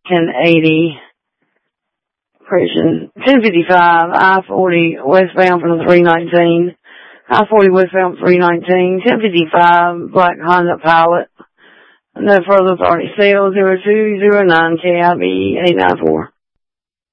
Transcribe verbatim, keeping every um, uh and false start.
ten eighty, Christian, ten fifty-five, I forty, westbound from three nineteen, I forty westbound three nineteen, ten fifty-five, black Honda Pilot. No further authority. Sale zero two zero nine K I B eight nine four.